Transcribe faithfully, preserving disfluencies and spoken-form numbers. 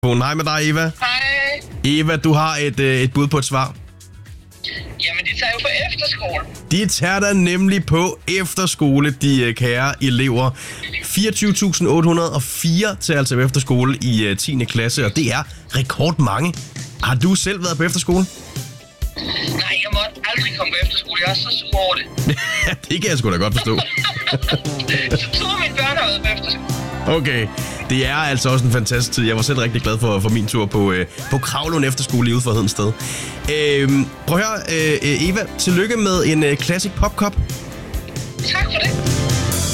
Hej med dig, Eva. Hej. Eva, du har et, øh, et bud på et svar. Jamen, de tager jo på efterskole. De tager der nemlig på efterskole, de øh, kære elever. fireogtyve tusind otte hundrede og fire til altså på efterskole i øh, tiende klasse, og det er rekordmange. Har du selv været på efterskole? Nej, jeg måtte aldrig komme på efterskole. Jeg er så sur over det. Det kan jeg sgu da godt forstå. Så to af mine børn har været på efterskole. Okay, det er altså også en fantastisk tid. Jeg var selv rigtig glad for, for min tur på, øh, på Kravlund Efterskole ude for Hedensted. Øh, prøv at høre, øh, Eva, tillykke med en øh, Classic Pop Cup. Tak for det.